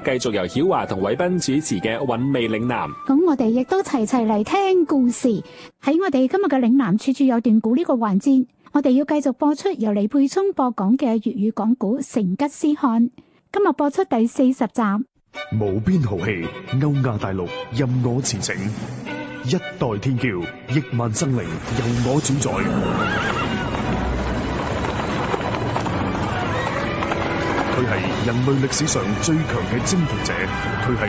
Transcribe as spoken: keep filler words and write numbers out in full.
繼續由曉華同偉斌主持嘅《韻味嶺南》。 咁我哋亦都齊齊嚟聽故事。喺我哋今日嘅嶺南處處有段古呢個環節，我哋要繼續播出由李沛聰播講嘅粵語講古《成吉思汗》。今日播出第四十集。 無邊豪氣，歐亞大陸任我馳騁，一代天驕，億萬生靈由我主宰。佢係人類歷史上最強嘅征服者，佢係